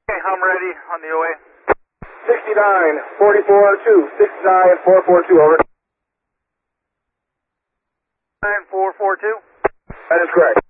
Okay, I'm ready on the OA. 69-442, 69-442, over. 9442. That is correct.